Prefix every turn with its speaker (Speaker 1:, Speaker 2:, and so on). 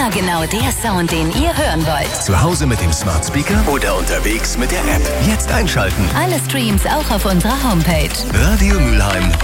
Speaker 1: Immer genau der Sound, den ihr hören wollt.
Speaker 2: Zu Hause mit dem Smart Speaker oder unterwegs mit der App. Jetzt einschalten.
Speaker 1: Alle Streams auch auf unserer Homepage.
Speaker 2: radiomülheim.de